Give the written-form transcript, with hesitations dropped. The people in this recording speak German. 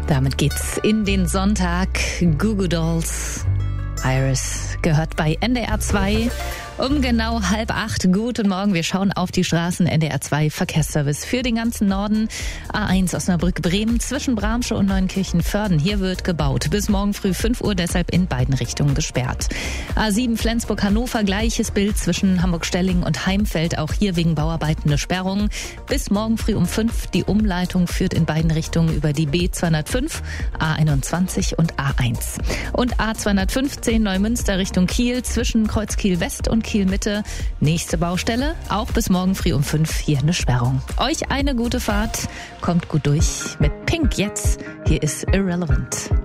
Damit geht's in den Sonntag. Goo Goo Dolls, Iris, gehört bei NDR 2 um genau 7:30. Guten Morgen, wir schauen auf die Straßen. NDR 2 Verkehrsservice für den ganzen Norden. A1 Osnabrück Bremen zwischen Bramsche und Neunkirchen-Vörden. Hier wird gebaut. Bis morgen früh 5 Uhr, deshalb in beiden Richtungen gesperrt. A7 Flensburg-Hannover, gleiches Bild zwischen Hamburg-Stellingen und Heimfeld. Auch hier wegen Bauarbeiten eine Sperrung. Bis morgen früh um 5. Die Umleitung führt in beiden Richtungen über die B205, A21 und A1. Und A215 Neumünster Richtung Kiel zwischen Kreuzkiel West und Kiel Mitte. Nächste Baustelle, auch bis morgen früh um 5 hier eine Sperrung. Euch eine gute Fahrt, kommt gut durch mit Pink jetzt. Hier ist Irrelevant.